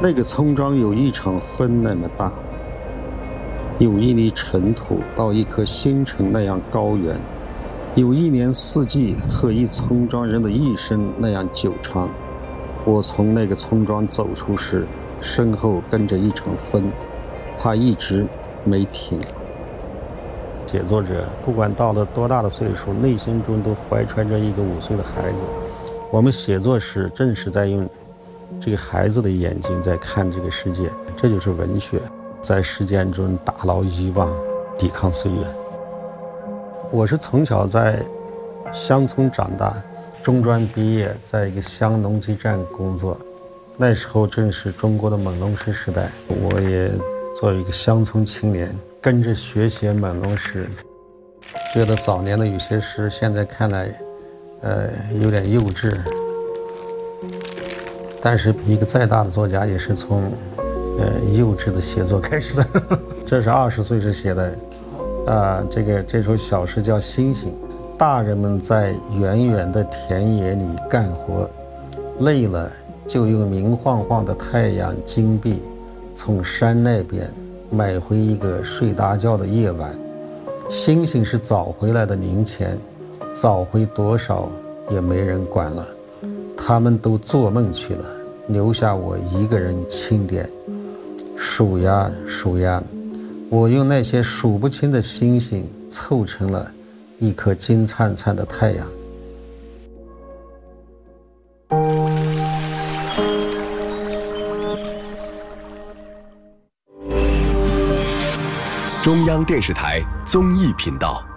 那个村庄有一场风那么大，有一粒尘土到一颗星辰那样高远，有一年四季和一村庄人的一生那样久长。我从那个村庄走出时，身后跟着一场风，它一直没停。写作者不管到了多大的岁数，内心中都怀揣着一个5岁的孩子。我们写作时正是在用这个孩子的眼睛在看这个世界，这就是文学，在实践中打捞遗忘，抵抗岁月。我是从小在乡村长大，中专毕业，在一个乡农机站工作。那时候正是中国的朦胧诗时代，我也作为一个乡村青年，跟着学写朦胧诗，觉得早年的有些诗现在看来有点幼稚，但是一个再大的作家也是从幼稚的写作开始的。这是20岁时写的这首小诗叫《星星》。大人们在远远的田野里干活，累了就用明晃晃的太阳金币从山那边买回一个睡大觉的夜晚。星星是早回来的零钱，早回多少也没人管了，他们都做梦去了，留下我一个人清点。数呀数呀，我用那些数不清的星星凑成了一颗金灿灿的太阳。 中央电视台综艺频道。